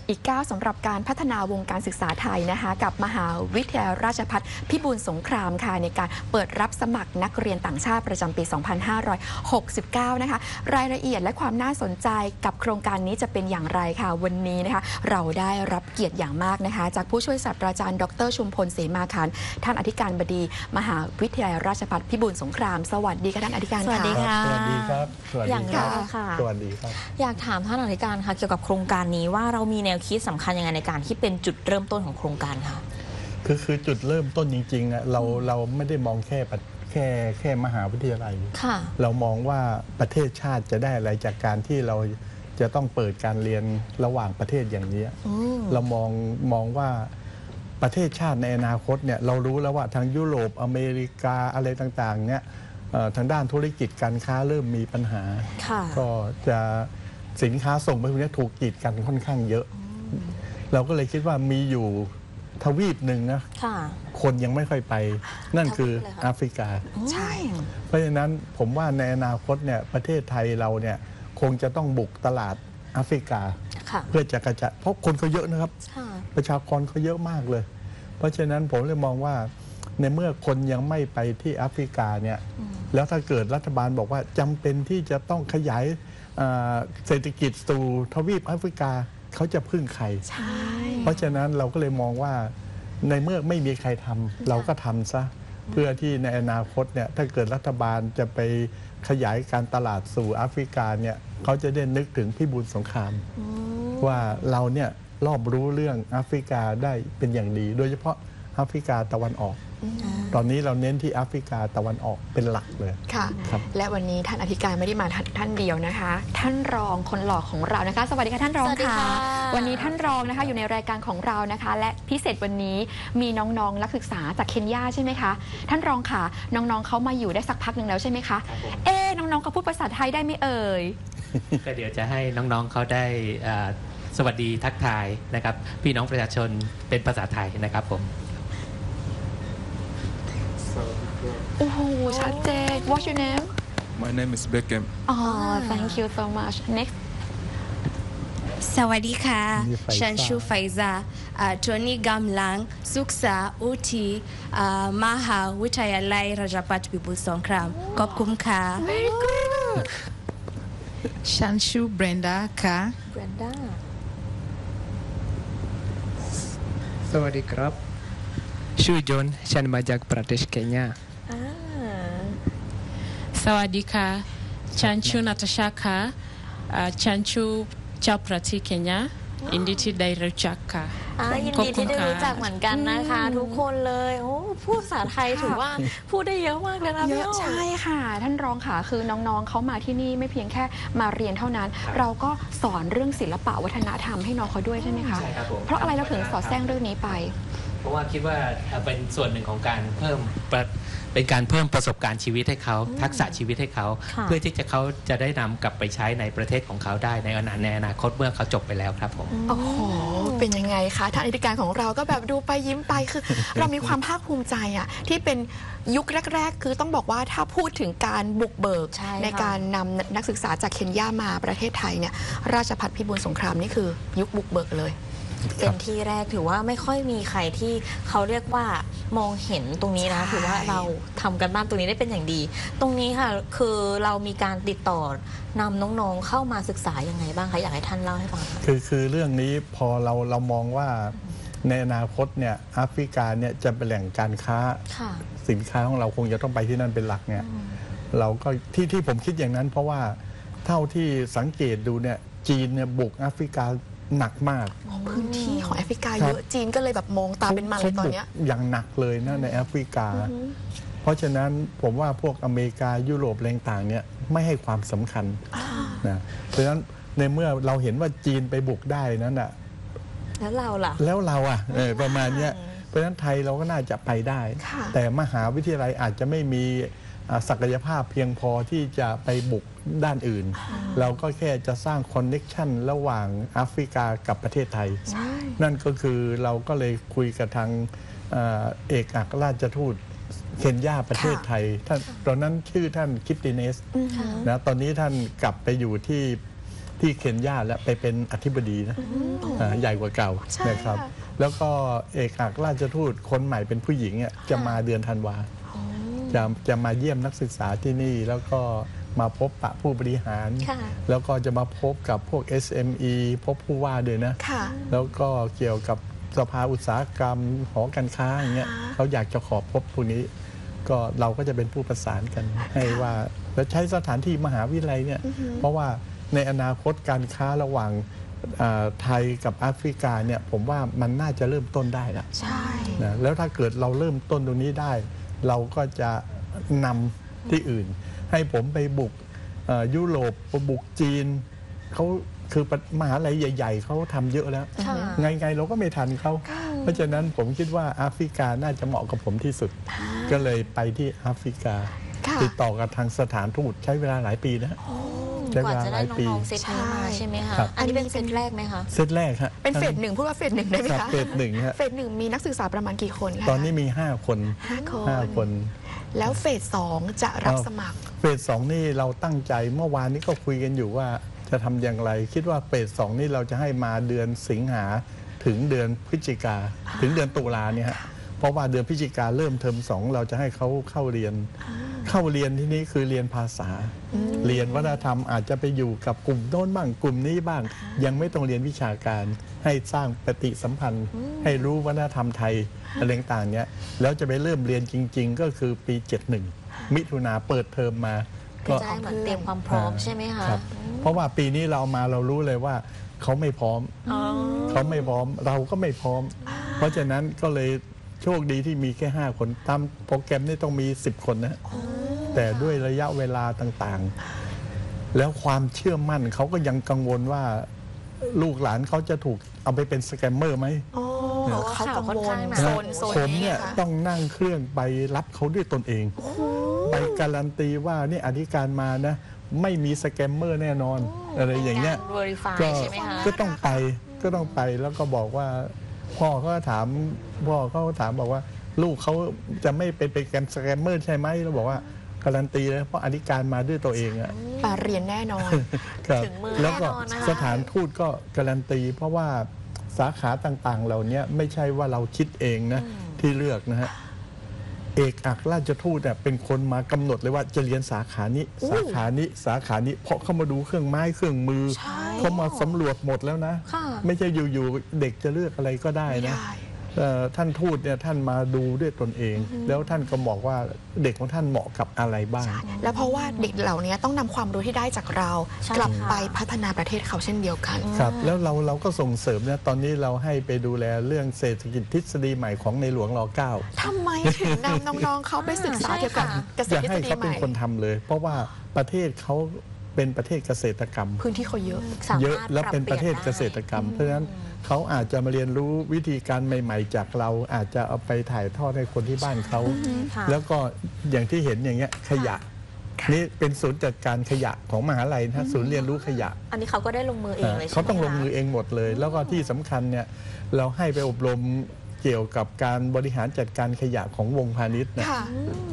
อีกก้าวสำหรับการพัฒนาวงการศึกษาไทยนะคะกับมหาวิทยาลัยราชภัฏพิบูลสงครามค่ะในการเปิดรับสมัครนักเรียนต่างชาติประจำปี 2569 นะคะรายละเอียดและความน่าสนใจกับโครงการนี้จะเป็นอย่างไรค่ะวันนี้นะคะเราได้รับเกียรติอย่างมากนะคะจากผู้ช่วยศาสตราจารย์ดร.ชุมพลเสมาคารท่านอธิการบดีมหาวิทยาลัยราชภัฏพิบูลสงครามสวัสดีค่ะท่านอธิการค่ะสวัสดีค่ะสวัสดีครับสวัสดีอย่างแรกค่ะสวัสดีครับอยากถามท่านอธิการค่ะเกี่ยวกับโครงการนี้ว่าเรามีแนวคิดสำคัญยังไงในการที่เป็นจุดเริ่มต้นของโครงการค่ะคือจุดเริ่มต้นจริงๆเราไม่ได้มองแค่มหาวิทยาลัยค่ะเรามองว่าประเทศชาติจะได้อะไรจากการที่เราจะต้องเปิดการเรียนระหว่างประเทศอย่างนี้เรามองว่าประเทศชาติในอนาคตเนี่ยเรารู้แล้วว่าทางยุโรปอเมริกาอะไรต่างๆเนี่ยทางด้านธุรกิจการค้าเริ่มมีปัญหาค่ะก็จะสินค้าส่งไปพวกนี้ถูกกีดกันค่อนข้างเยอะ เราก็เลยคิดว่ามีอยู่ทวีปหนึ่งนะค่ะคนยังไม่ค่อยไปนั่นคือแอฟริกาใช่เพราะฉะนั้นผมว่าในอนาคตเนี่ยประเทศไทยเราเนี่ยคงจะต้องบุกตลาดแอฟริกาค่ะเพื่อจะกระจายเพราะคนเขาเยอะนะครับค่ะประชากรเขาเยอะมากเลย เพราะฉะนั้นผมเลยมองว่าในเมื่อคนยังไม่ไปที่แอฟริกาเนี่ยแล้วถ้าเกิดรัฐบาลบอกว่าจำเป็นที่จะต้องขยายเศรษฐกิจสู่ทวีปแอฟริกาเขาจะพึ่งใครใช่เพราะฉะนั้นเราก็เลยมองว่าในเมื่อไม่มีใครทำเราก็ทำซะเพื่อที่ในอนาคตเนี่ยถ้าเกิดรัฐบาลจะไปขยายการตลาดสู่แอฟริกาเนี่ยเขาจะได้นึกถึงพิบูลสงครามว่าเราเนี่ยรอบรู้เรื่องแอฟริกาได้เป็นอย่างดี โดยเฉพาะแอฟริกาตะวันออก ตอนนี้เราเน้นที่แอฟริกาตะวันออกเป็นหลักเลยค่ะครับและวันนี้ท่านอธิการไม่ได้มาท่านเดียวนะคะ ท่านรองคนหล่อของเรานะคะ สวัสดีค่ะท่านรองสวัสดีค่ะค่ะวันนี้ท่านรองนะคะอยู่ในรายการของเรานะคะ และพิเศษวันนี้มีน้องๆนักศึกษาจากเคนยาใช่ไหมคะท่านรองค่ะน้องๆเขามาอยู่ได้สักพักหนึ่งแล้วใช่ไหมคะน้องๆเขาพูดภาษาไทยได้ไหมเอ่ยก็เดี๋ยวจะให้น้องๆเขาได้สวัสดีทักทายนะครับพี่น้องประชาชนเป็นภาษาไทยนะครับผมโอ้โหชัดเจน What's your name My name is Beckham. Thank you so much Next สวัสดีค่ะนี่ไฟซ่าฉันชื่อไฟซาตอนนี้กำลังศึกษาอยู่ที่มหาวิทยาลัยราชภัฏพิบูลสงครามขอบคุณค่ะ Very good ฉันชื่อเบรนดาค่ะแบรนด้าสวัสดีครับชื่อจนฉันมาจากประเทศเคนยาสวัสดีค่ะ ฉันชื่อนาตาชาค่ะฉันชื่อชาวประเทศเคนยายินดีที่ได้รู้จักค่ะยินดีที่ได้รู้จักเหมือนกันนะคะ ทุกคนเลยโอ้พูดภาษาไทยถือว่าพูดได้เยอะมากเลยนะเยพี่อะอ้อมใช่ค่ะ ท่านรองค่ะคือน้องๆเขามาที่นี่ไม่เพียงแค่มาเรียนเท่านั้น เราก็สอนเรื่องศิลปะวัฒนธรรมให้น้องเขาด้วยใช่ไหมคะใช่ครับผมเพราะอะไรเราถึงสอดแทรกเรื่องนี้ไปเพราะว่าคิดว่าเป็นส่วนหนึ่งของการเป็นการเพิ่มประสบการณ์ชีวิตให้เขาทักษะชีวิตให้เขาค่ะเพื่อที่เขาจะได้นำกลับไปใช้ในประเทศของเขาได้ในอนาคตเมื่อเขาจบไปแล้วครับผมโอ้โห เป็นยังไงคะท่านอธิการของเราก็แบบดูไปยิ้มไปคือ เรามีความภาคภูมิใจอะที่เป็นยุคแรก ๆ คือต้องบอกว่าถ้าพูดถึงการบุกเบิกใช่ค่ะในการนำนักศึกษาจากเคนยามาประเทศไทยเนี่ยราชภัฏพิบูลสงครามนี่คือยุคบุกเบิกเลยเป็นที่แรกถือว่าไม่ค่อยมีใครที่เขาเรียกว่ามองเห็นตรงนี้นะใช่ถือว่าเราทำกันบ้านตรงนี้ได้เป็นอย่างดี ตรงนี้ค่ะคือเรามีการติดต่อนำน้องๆเข้ามาศึกษายังไงบ้างคะอยากให้ท่านเล่าให้ฟังค่ะคือเรื่องนี้พอเรามองว่าในอนาคตเนี่ยแอฟริกาเนี่ยจะเป็นแหล่งการค้าค่ะสินค้าของเราคงจะต้องไปที่นั่นเป็นหลักเนี่ยเราก็ที่ผมคิดอย่างนั้น เพราะว่าเท่าที่สังเกตดูเนี่ยจีนเนี่ยบุกแอฟริกาหนักมากพื้นที่ของแอฟริกาเยอะจีนก็เลยแบบมองตาเป็นมันเลยตอนเนี้ยขาบุกอย่างหนักเลยนะในแอฟริกา เพราะฉะนั้นผมว่าพวกอเมริกายุโรปอะไรต่างๆเนี่ยไม่ให้ความสำคัญนะเพราะฉะนั้นในเมื่อเราเห็นว่าจีนไปบุกได้นั้นอ่ะแล้วเราล่ะแล้วเราอ่ะประมาณเนี้ยเพราะฉะนั้นไทยเราก็น่าจะไปได้ค่ะแต่มหาวิทยาลัยอาจจะไม่มีศักยภาพเพียงพอที่จะไปบุกด้านอื่น เราก็แค่จะสร้างคอนเน็กชันระหว่างแอฟริกากับประเทศไทยใช่นั่นก็คือเราก็เลยคุยกับทางเอกอัครราชทูตเคนยาประเทศไทยท่านตอนนั้นชื่อท่านคิตติเนสนะตอนนี้ท่านกลับไปอยู่ที่ที่เคนยาและไปเป็นอธิบดีนะใหญ่กว่าเก่าใช่นะครับค่ะแล้วก็เอกอัครราชทูตคนใหม่เป็นผู้หญิงอ่ะจะมาเดือนธันวาจะมาเยี่ยมนักศึกษาที่นี่ แล้วก็มาพบปะผู้บริหารค่ะแล้วก็จะมาพบกับพวก SME พบผู้ว่าด้วยนะค่ะแล้วก็เกี่ยวกับสภาอุตสาหกรรมหอการค้าอย่างเงี้ยเขาอยากจะขอพบพวกนี้ ก็เราก็จะเป็นผู้ประสานกันให้ว่าแล้วใช้สถานที่มหาวิทยาลัยเนี่ยเพราะว่าในอนาคตการค้าระหว่างไทยกับแอฟริกาเนี่ยผมว่ามันน่าจะเริ่มต้นได้แล้วใช่นะแล้วถ้าเกิดเราเริ่มต้นตรงนี้ได้ เราก็จะนำที่อื่น ให้ผมไปบุกยุโรปบุกจีนเขาคือมหาลัยใหญ่ ๆเขาทำเยอะแล้วค่ะไงๆเราก็ไม่ทันเขา เพราะฉะนั้นผมคิดว่าแอฟริกาน่าจะเหมาะกับผมที่สุด ก็เลยไปที่แอฟริกาค่ะติดต่อกับทางสถานทูตใช้เวลาหลายปีนะใช้กเวว่าลาจะหได้ลายปีน้องๆเซตนี้มาใช่ใช่ไหมคะครับอันนี้เป็นเซตแรกไหมคะเซตแรกฮะเป็นเฟสหนึ่งพูดว่าเฟสหนึ่งได้ไหมครับคะเฟสหนึ่งฮะเฟสหนึ่งมีนักศึกษาประมาณกี่คนคะตอนนี้มี 5 คน 5 คน แล้วเฟสสองจะรับสมัครเฟสสองนี่เราตั้งใจเมื่อวานนี้ก็คุยกันอยู่ว่าจะทำอย่างไร คิดว่าเฟสสองนี่เราจะให้มาเดือนสิงหาถึงเดือนพฤศจิกาถึงเดือนตุลาเนี่ยฮะเพราะว่าเดือนพฤศจิกาเริ่มเทอม2เราจะให้เขาเข้าเรียนที่นี้คือเรียนภาษา เรียนวัฒนธรรมอาจจะไปอยู่กับกลุ่มโน้นบ้างกลุ่มนี้บ้าง ยังไม่ต้องเรียนวิชาการให้สร้างปฏิสัมพันธ์ ให้รู้วัฒนธรรมไทยอะไรต่างๆเนี้ยแล้วจะไปเริ่มเรียนจริง ๆ ก็คือปี 71 มิถุนาเปิดเทอมมาก็จะได้เหมือนเตรียมความพร้อมใช่ไหมคะครับเพราะว่าปีนี้เรามาเรารู้เลยว่าเขาไม่พร้อม เขาไม่พร้อมเราก็ไม่พร้อม เพราะฉะนั้นก็เลยโชคดีที่มีแค่ 5 คนตามโปรแกรมนี่ต้องมี 10 คนนะแต่ด้วยระยะเวลาต่างๆ แล้วความเชื่อมั่นเขาก็ยังกังวลว่าลูกหลานเขาจะถูกเอาไปเป็นสแกมเมอร์ไหมเขากังวลนะโซนผมนี้เนี่ยค่ะต้องนั่งเครื่องไปรับเขาด้วยตนเองไปการันตีว่านี่อธิการมานะ ไม่มีสแกมเมอร์แน่นอนอะไรอย่างเงี้ยการ verify ก็ใช่ไหมคะก็ต้องไปแล้วก็บอกว่าพ่อเขาก็ถามบอกว่า ลูกเขาจะไม่เป็นแกมสแกมเมอร์ใช่ไหมแล้วบอกว่าการันตีเลยเพราะอธิการมาด้วยตัวเองอะมาเรียนแน่นอนครับถึงมือแล้วก็แน่นอนนะคะสถานทูตก็การันตี เพราะว่าสาขาต่างๆ เหล่านี้ไม่ใช่ว่าเราคิดเองนะที่เลือกนะฮะเอกอัครราชทูตเนี่ยเป็นคนมากำหนดเลยว่าจะเรียนสาขานี้สาขานี้สาขานี้เพราะเขามาดูเครื่องไม้เครื่องมือใช่เขามาสำรวจหมดแล้วนะค่ะไม่ใช่อยู่ๆเด็กจะเลือกอะไรก็ได้นะได้ท่านทูตเนี่ยท่านมาดูด้วยตนเอง แล้วท่านก็บอกว่าเด็กของท่านเหมาะกับอะไรบ้างแล้วเพราะว่าเด็กเหล่านี้ต้องนำความรู้ที่ได้จากเราใช่กลับค่ะไปพัฒนาประเทศเขาเช่นเดียวกันครับแล้วเราก็ส่งเสริมนะตอนนี้เราให้ไปดูแลเรื่องเศรษฐกิจทฤษฎีใหม่ของในหลวงร9 ทำไมถึงนำน้องๆเขาไปศึกษาเกี่ยวกับเกษอตยาร กทฤษให้ฎีเขาใหเป็นม่คนทำเลย เพราะว่าประเทศเขาเป็นประเทศเกษตรกรรมพื้นที่เขาเยอะสามารถเยอะและเป็นประเทศปลี่ยนเกษตรกรรม เพราะฉะนั้นเขาอาจจะมาเรียนรู้วิธีการใหม่ ๆ จากเราอาจจะเอาไปถ่ายทอดให้คนที่บ้านเขาค่ะแล้วก็อย่างที่เห็นอย่างเงี้ยขยะ นี่เป็นศูนย์จัดการขยะของมหาลัยนะศูนย์เรียนรู้ขยะอันนี้เขาก็ได้ลงมือเองเลยใช่ไหมเขาต้องลงมือคะเองหมดเลย แล้วก็ที่สำคัญเนี่ยเราให้ไปอบรมเกี่ยวกับการบริหารจัดการขยะของวงพาณิชย์นะค่ะ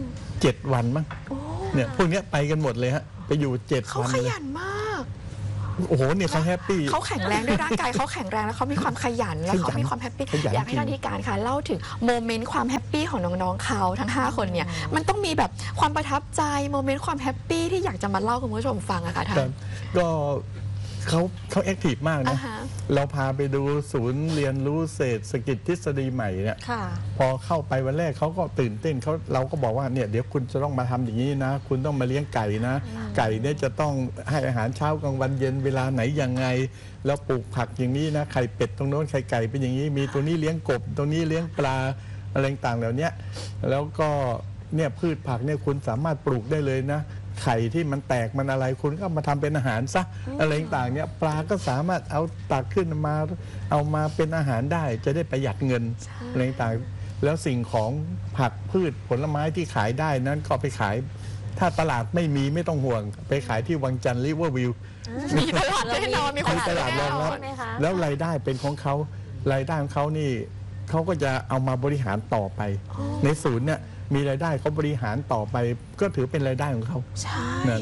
7 วันมั้งเนี่ยพวกเนี้ยไปกันหมดเลยฮะไปอยู่7 เขาวันขเลยยันมากโอ้โหเนี่ยเขาแฮปปี้เขาแข็งแรงด้วยร่างกายเขาแข็งแรงแล้วเขามีความขยันแล้วเขามีความแฮปปี้ขยันอยากให้ท่านธิการค่ะเล่าถึงโมเมนต์ความแฮปปี้ของน้องๆเขาทั้ง 5 คนเนี่ยมันต้องมีแบบความประทับใจโมเมนต์ความแฮปปี้ที่อยากจะมาเล่าคุณผู้ชมฟังอะค่ะท่าครันบก็เขาแอคทีฟมากอ่านะฮะเราพาไปดูศูนย์เรียนรู้เศรษฐกิจทฤษฎีใหม่เนี่ยค่ะพอเข้าไปวันแรกเขาก็ตื่นเต้นเราก็บอกว่าเนี่ยเดี๋ยวคุณจะต้องมาทำอย่างนี้นะ คุณต้องมาเลี้ยงไก่นะ ไก่เนี่ยจะต้องให้อาหารเช้ากลางวันเย็นเวลาไหนยังไง แล้วปลูกผักอย่างนี้นะไข่เป็ดตรงโน้นไข่ไก่เป็นอย่างนี้ มีตัวนี้เลี้ยงกบตัวนี้เลี้ยงปลาอะไรต่างๆเหล่านี้แล้วก็เนี่ยพืชผักเนี่ยคุณสามารถปลูกได้เลยนะ ไข่ที่มันแตกมันอะไรคุณก็มาทำเป็นอาหารซะอะไรต่างๆเนี่ยปลาก็สามารถเอาตักขึ้นมาเอามาเป็นอาหารได้จะได้ประหยัดเงินอะไรต่างๆแล้วสิ่งของผักพืชผลไม้ที่ขายได้นั้นก็ไปขาย ถ้าตลาดไม่มีไม่ต้องห่วง ไปขายที่วังจันทร์ริเวอร์วิวมีตลาดแน่นอนมีคนมีตลาดรองรับใช่ไหมคะแล้วรายได้เป็นของเขารายได้ของเขานี่เขาก็จะเอามาบริหารต่อไป ในศูนย์เนี่ยมีรายได้เขาบริหารต่อไป ก็ถือเป็นรายได้ของเขาใช่นั่น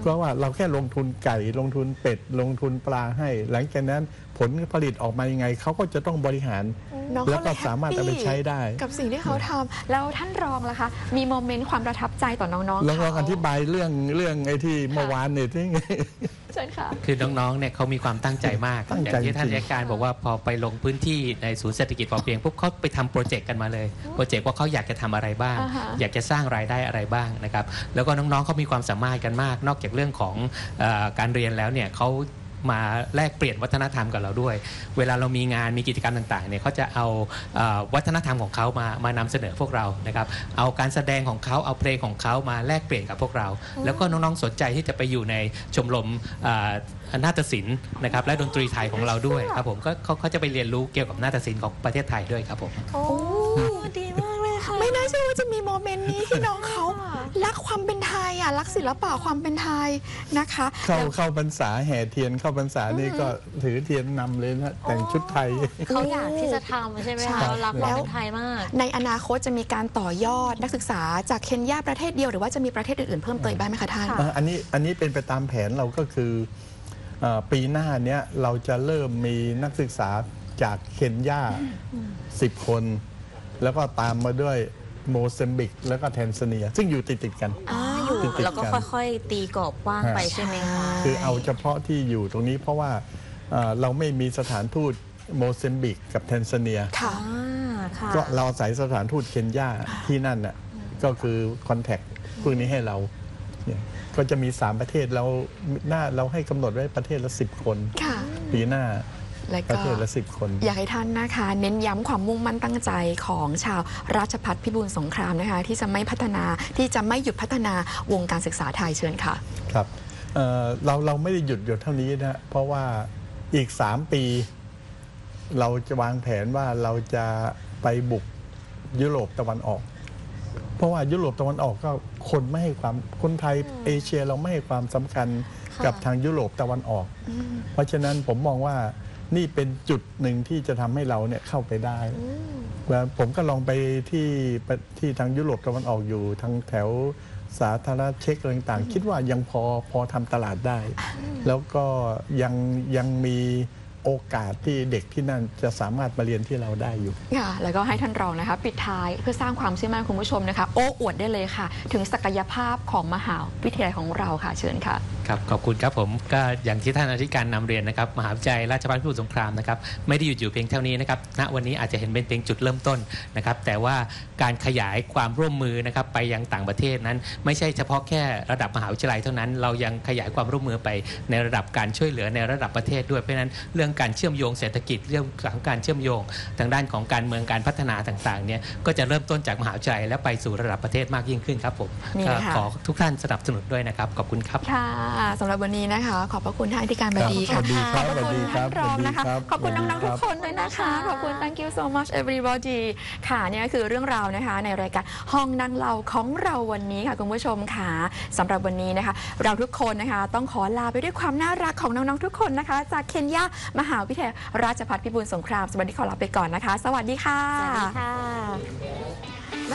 เพราะว่าเราแค่ลงทุนไก่ลงทุนเป็ดลงทุนปลาให้ หลังจากนั้นผลผลิตออกมายังไงเขาก็จะต้องบริหารน้องแล้วก็เลยสามารถเอาไปใช้ได้กับสิ่งที่เขาทำแล้วท่านรองล่ะคะ มีโมเมนต์ความประทับใจต่อน้องๆลองเขาอธิบายเรื่องไอ้ที่เมื่อวานเนี่ยที่เชิญค่ะคือน้องๆ เนี่ยเขามีความตั้งใจมากตั้งอใจย่างที่ท่านจริงอัยการบอกว่าพอไปลงพื้นที่ในศูนย์เศรษฐกิจพอเพียงปุ๊บเขาไปทำโปรเจกต์กันมาเลย โปรเจกต์ว่าเขาอยากจะทำอะไรบ้างอ่าฮะอยากจะสร้างรายได้อะไรบ้างนะครับ แล้วก็น้องๆเขามีความสามารถกันมาก นอกจากเรื่องของการเรียนแล้วเนี่ยเขามาแลกเปลี่ยนวัฒนธรรมกับเราด้วย เวลาเรามีงานมีกิจกรรมต่างๆ เนี่ยเขาจะเอาวัฒนธรรมของเขามานำเสนอพวกเรานะครับ เอาการแสดงของเขาเอาเพลงของเขามาแลกเปลี่ยนกับพวกเรา แล้วก็น้องๆ สนใจที่จะไปอยู่ในชมรมนาฏศิลป์นะครับและดนตรีไทยของเราด้วยครับผมก็เขาจะไปเรียนรู้เกี่ยวกับนาฏศิลป์ของประเทศไทยด้วยครับผมโอ้ดีมากเลยค่ะไม่น่าเชื่อว่าจะมีโมเมนต์นี้ที่น้องเขารักความเป็นไทยอ่ะรักศิลปะความเป็นไทยนะคะเข้าพรรษาแห่เทียนเข้าพรรษานี่ก็ถือเทียนนำเลยนะแต่งชุดไทยเขาอยากที่จะทำใช่ไหมใช่คะเรารักความเป็นไทยมากในอนาคตจะมีการต่อยอดนักศึกษาจากเคนยาประเทศเดียวหรือว่าจะมีประเทศอื่นๆเพิ่มเติมบ้างไหมคะท่านอันนี้เป็นไปตามแผนเราก็คือปีหน้าเนี้ยเราจะเริ่มมีนักศึกษาจากเคนยา10 คน แล้วก็ตามมาด้วยโมเซมบิกแล้วก็แทนซาเนีย ซึ่งอยู่ติดกันอยู่ติดๆแล้วก็กันค่อยๆ ตีกรอบกว้างไปใช่ไหมคะคือเอาเฉพาะที่อยู่ตรงนี้เพราะว่าเราไม่มีสถานทูตโมเซมบิกกับแทนซาเนียค่ะค่ะก็เราอาศัยสถานทูตเคนยาที่นั่นน่ะก็คือคอนแทคพวกนี้ให้เราเนี่ยก็จะมี 3 ประเทศเราให้กำหนดไว้ประเทศละ 10 คนค่ะปีหน้าและประก็เทศละ 10 คนอยากให้ท่านนะคะ เน้นย้ำความมุ่งมั่นตั้งใจของชาวราชภัฏพิบูลสงครามนะคะที่จะไม่หยุดพัฒนาวงการศึกษาไทยเชิญค่ะครับเราไม่ได้หยุดเท่านี้นะเพราะว่าอีก 3 ปี เราจะวางแผนว่าเราจะไปบุกยุโรปตะวันออก เพราะว่ายุโรปตะวันออกก็คนไทยเอเชียเราไม่ให้ความสำคัญกับทางยุโรปตะวันออก เพราะฉะนั้นผมมองว่านี่เป็นจุดหนึ่งที่จะทำให้เราเนี่ยเข้าไปได้ผมก็ลองไปที่ทางยุโรปตะวันออกอยู่ทางแถวสาธารณรัฐเช็กอะไรต่างๆคิดว่ายังพอทำตลาดได้ แล้วก็ยังมีโอกาสที่เด็กที่นั่นจะสามารถมาเรียนที่เราได้อยู่ค่ะ แล้วก็ให้ท่านรองนะคะปิดท้ายเพื่อสร้างความเชื่อมั่นคุณผู้ชมนะคะโอ้อวดได้เลยค่ะ ถึงศักยภาพของมหาวิทยาลัยของเราค่ะเชิญค่ะครับขอบคุณครับผมก็อย่างที่ท่านอธิการนำเรียนนะครับมหาวิทยาลัยราชภัฏพิบูลสงครามนะครับไม่ได้หยุดอยู่เพียงเท่านี้นะครับณวันนี้อาจจะเห็นเป็นเพียงจุดเริ่มต้นนะครับแต่ว่าการขยายความร่วมมือนะครับไปยังต่างประเทศนั้น ไม่ใช่เฉพาะแค่ระดับมหาวิทยาลัยเท่านั้นเรายังขยายความร่วมมือไปในระดับการช่วยเหลือในระดับประเทศด้วยเพราะฉะนั้นเรื่องการเชื่อมโยงเศรษฐกิจเรื่องของการเชื่อมโยงทางด้านของการเมืองการพัฒนาต่างๆเนี่ยก็จะเริ่มต้นจากมหาวิทยาลัยและไปสู่ระดับประเทศมากยิ่งขึ้นครับผมนี่ก็ค่ะขอทุกท่านสนับสนุนด้วยนะครับขอบคุณครับค่ะสำหรับวันนี้นะคะ ขอบพระคุณท่านอธิการบดีค่ะครับขอบพระคุณสวัสดีครัท่าบนรองนะคะสวัสดีครับขอบคุณน้องๆทุกคนด้วยนะคะ ขอบคุณ thank you so much everybody ค่ะเนี่ยคือเรื่องราวนะคะในรายการห้องนั่งเล่าของเราวันนี้ค่ะคุณผู้ชมค่ะสำหรับวันนี้นะคะ เราทุกคนนะคะต้องขอลาไปด้วยความน่ารักของน้องๆทุกคนนะคะ จากเคนยามหาวิทยาลัยราชภัฏพิบูลสงครามสวัสดีขอลาไปก่อนนะคะ สวัสดีค่ะสวัสดีค่ะ